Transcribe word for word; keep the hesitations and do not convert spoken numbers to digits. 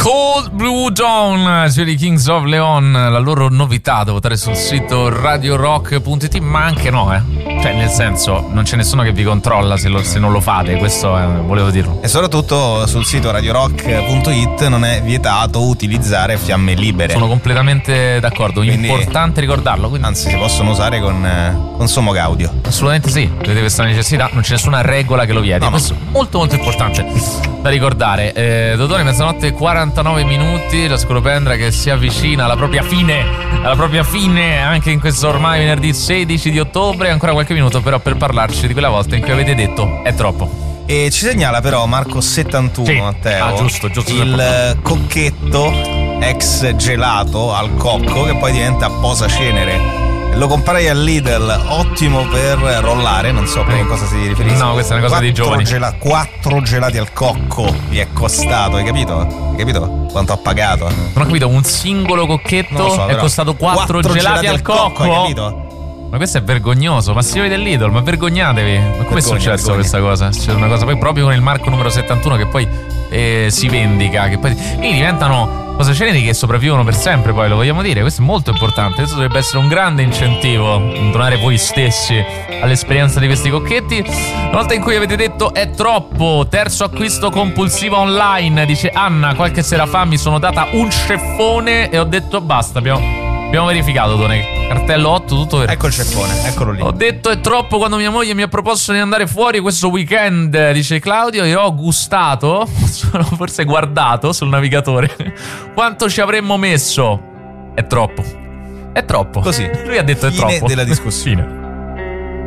Cold Blue Dawn sui Kings of Leon, la loro novità da votare sul sito radio rock punto it, ma anche no, eh. Cioè, nel senso, non c'è nessuno che vi controlla se, lo, se non lo fate, questo eh, volevo dirlo. E soprattutto sul sito radio rock punto it non è vietato utilizzare fiamme libere. Sono completamente d'accordo, quindi, importante ricordarlo. Quindi... Anzi, si possono usare con, eh, con Sommo Gaudio. Assolutamente sì, avete questa necessità, non c'è nessuna regola che lo vieti. No, questo è molto molto importante da ricordare. Eh, Dottori, mezzanotte quarantanove minuti, la scolopendra che si avvicina alla propria fine, alla propria fine anche in questo ormai venerdì sedici di ottobre, ancora qualche minuto però per parlarci di quella volta in cui avete detto è troppo. E ci segnala però Marco settantuno, sì. Matteo, ah, giusto, giusto, il cocchetto ex gelato al cocco che poi diventa posacenere. Lo comparai al Lidl, ottimo per rollare, non so per cosa si riferisce. No, questa è una cosa quattro di giovani. Gela- quattro gelati al cocco vi è costato, hai capito? Hai capito quanto ho pagato? Non ho capito, un singolo cocchetto so, è costato quattro gelati, gelati al cocco, cocco, hai capito? Ma questo è vergognoso, ma signori del Lidl, ma vergognatevi. Ma come è successo vergogna. Questa cosa? C'è una cosa poi proprio con il marco numero settantuno che poi eh, si vendica, che poi quindi diventano posaceneri che sopravvivono per sempre, poi lo vogliamo dire, questo è molto importante. Questo dovrebbe essere un grande incentivo, donare voi stessi all'esperienza di questi cocchetti. Una volta in cui avete detto è troppo, terzo acquisto compulsivo online, dice Anna, qualche sera fa mi sono data un ceffone e ho detto basta, abbiamo Abbiamo verificato, Tone. Cartello otto, tutto vero. Ecco il ceffone, eccolo lì. Ho detto è troppo quando mia moglie mi ha proposto di andare fuori questo weekend, dice Claudio, e ho gustato, sono forse guardato sul navigatore, quanto ci avremmo messo. È troppo. È troppo. Così. Lui ha detto è Fine troppo. della discussione.